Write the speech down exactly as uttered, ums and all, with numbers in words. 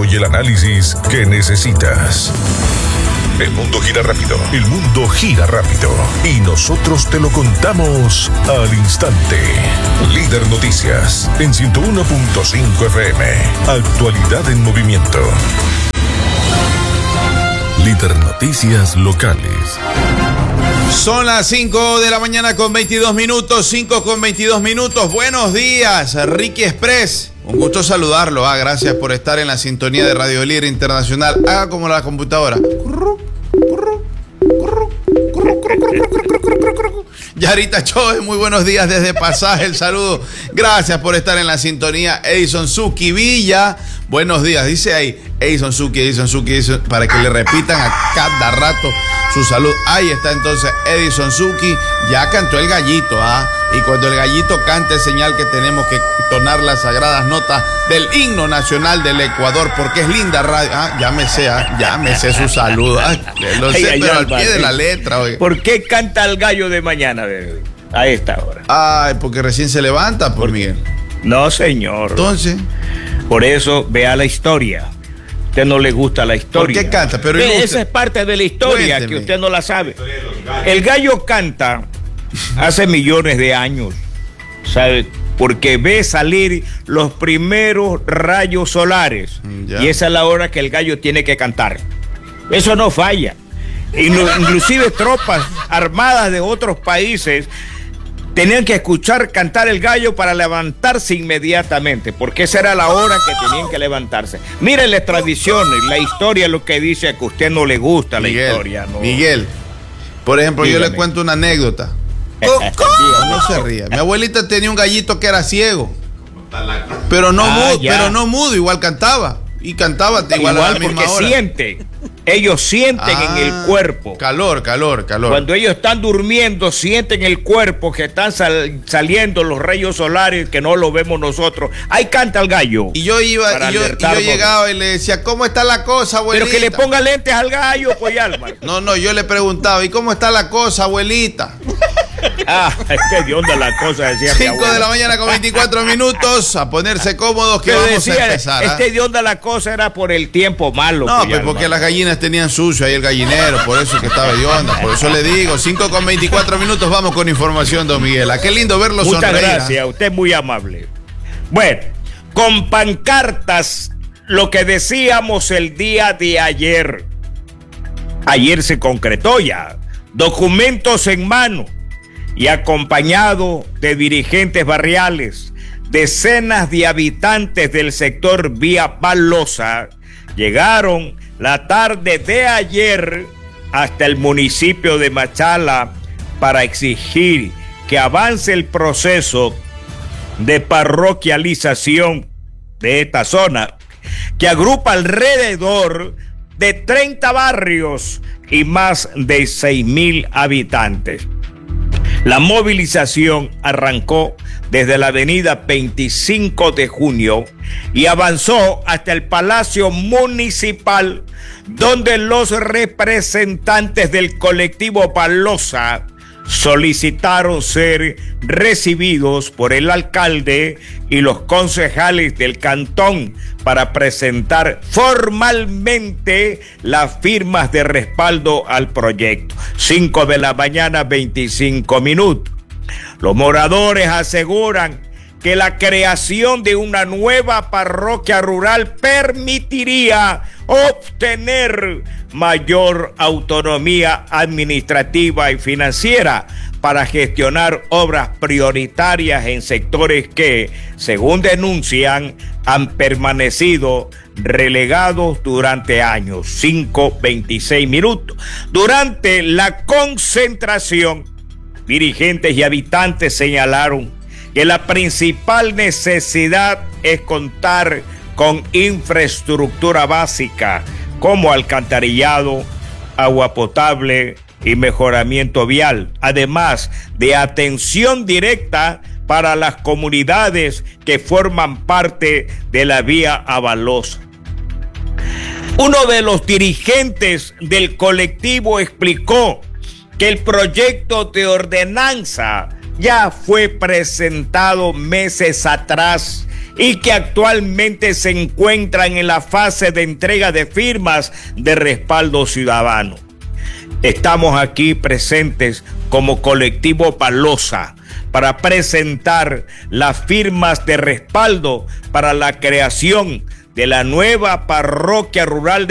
y el análisis que necesitas. El mundo gira rápido, el mundo gira rápido y nosotros te lo contamos al instante. Líder Noticias en ciento uno punto cinco F M. Actualidad en movimiento. Líder Noticias locales. Son las cinco de la mañana con veintidós minutos, cinco con veintidós minutos. Buenos días, Ricky Express. Un gusto saludarlo. Ah, gracias por estar en la sintonía de Radio Líder Internacional. Haga como la computadora. Yarita Choe, muy buenos días desde Pasaje, el saludo. Gracias por estar en la sintonía. Edison Suki Villa, buenos días. Dice ahí, Edison Suki, Edison Suki, Edison, para que le repitan a cada rato su salud. Ahí está entonces Edison Suki. Ya cantó el gallito, ¿ah? Y cuando el gallito canta es señal que tenemos que entonar las sagradas notas del himno nacional del Ecuador, porque es linda radio. Ah, ya me sé, ah, ya me sé su saludo. Ah, lo sé, ay, pero ay, al pie de la letra. Oye. ¿Por qué canta el gallo de mañana, bebé? A esta hora. Ay, porque recién se levanta, por Miguel. No, señor. Entonces. Por eso, vea la historia. A usted no le gusta la historia. ¿Por qué canta? Pero Ve, esa es parte de la historia. Cuénteme. Que usted no la sabe. El gallo canta hace millones de años, ¿sabe? Porque ve salir los primeros rayos solares. Ya. Y esa es la hora que el gallo tiene que cantar. Eso no falla. Inclusive tropas armadas de otros países tenían que escuchar cantar el gallo para levantarse inmediatamente, porque esa era la hora que tenían que levantarse. Miren las tradiciones, la historia, lo que dice que a usted no le gusta la Miguel, historia. ¿No? Miguel, por ejemplo, dígame. Yo le cuento una anécdota. ¿Cómo? No se ría. Mi abuelita tenía un gallito que era ciego, pero no, ah, mudo, pero no mudo, igual cantaba. Y cantaba igual, igual a la misma porque hora. Siente. Ellos sienten ah, en el cuerpo. Calor, calor, calor. Cuando ellos están durmiendo, sienten el cuerpo que están sal, saliendo los rayos solares que no lo vemos nosotros. Ahí canta el gallo. Y yo iba, y yo, y yo llegaba y le decía, ¿cómo está la cosa, abuelita? Pero que le ponga lentes al gallo, pues, Alma. No, no, yo le preguntaba, ¿y cómo está la cosa, abuelita? Ah, es que de onda la cosa, decía mi abuela. cinco de la mañana con veinticuatro minutos, a ponerse cómodos que Pero vamos decía, a empezar. Este ¿eh? de onda la cosa era por el tiempo malo. No, pues porque las gallinas tenían sucio ahí el gallinero, por eso que estaba de onda, por eso le digo, cinco con veinticuatro minutos, vamos con información, don Miguel. Ah, qué lindo verlo Muchas sonreír. Muchas gracias, usted es muy amable. Bueno, con pancartas, lo que decíamos el día de ayer. Ayer se concretó ya, documentos en mano. Y acompañado de dirigentes barriales, decenas de habitantes del sector Vía Palosa llegaron la tarde de ayer hasta el municipio de Machala para exigir que avance el proceso de parroquialización de esta zona, que agrupa alrededor de treinta barrios y más de seis mil habitantes. La movilización arrancó desde la avenida veinticinco de junio y avanzó hasta el Palacio Municipal, donde los representantes del colectivo Palosa solicitaron ser recibidos por el alcalde y los concejales del cantón para presentar formalmente las firmas de respaldo al proyecto. cinco de la mañana, veinticinco minutos. Los moradores aseguran que la creación de una nueva parroquia rural permitiría obtener mayor autonomía administrativa y financiera para gestionar obras prioritarias en sectores que, según denuncian, han permanecido relegados durante años. cinco veintiséis minutos. Durante la concentración, dirigentes y habitantes señalaron que la principal necesidad es contar con infraestructura básica como alcantarillado, agua potable y mejoramiento vial, además de atención directa para las comunidades que forman parte de la vía Avalosa. Uno de los dirigentes del colectivo explicó que el proyecto de ordenanza ya fue presentado meses atrás y que actualmente se encuentran en la fase de entrega de firmas de respaldo ciudadano. Estamos aquí presentes como colectivo Palosa para presentar las firmas de respaldo para la creación de la nueva parroquia rural de